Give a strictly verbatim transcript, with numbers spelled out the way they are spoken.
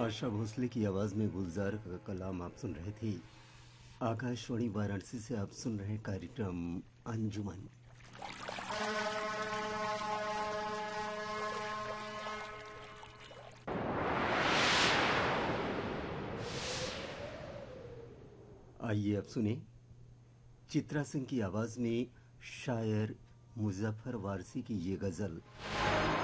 आशा भोसले की आवाज में गुलजार का कलाम आप सुन रहे थे। आकाशवाणी वाराणसी से आप सुन रहे कार्यक्रम अंजुमन। आइए अब सुने चित्रा सिंह की आवाज में शायर मुजफ्फर वारसी की ये गजल।